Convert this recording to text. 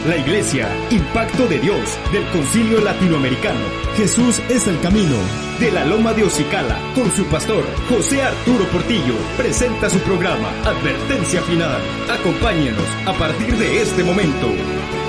La Iglesia, Impacto de Dios, del Concilio Latinoamericano. Jesús es el camino. De la Loma de Ocicala, con su pastor, José Arturo Portillo, presenta su programa, Advertencia Final. Acompáñenos a partir de este momento.